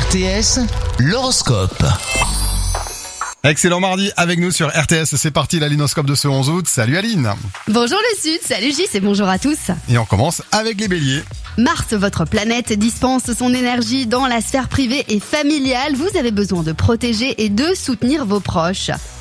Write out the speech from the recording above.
RTS, l'horoscope. Excellent mardi avec nous sur RTS, c'est parti l'alinoscope de ce 11 août. Salut Aline. Bonjour le Sud, salut Gis et bonjour à tous. Et on commence avec les béliers. Mars, votre planète, dispense son énergie dans la sphère privée et familiale. Vous avez besoin de protéger et de soutenir vos proches.